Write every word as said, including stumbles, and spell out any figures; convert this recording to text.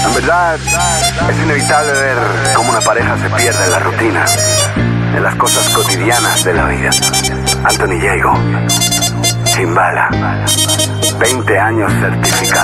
En verdad, es inevitable ver cómo una pareja se pierde en la rutina, en las cosas cotidianas de la vida. Anthony Diego, Chimbala, veinte años certificado.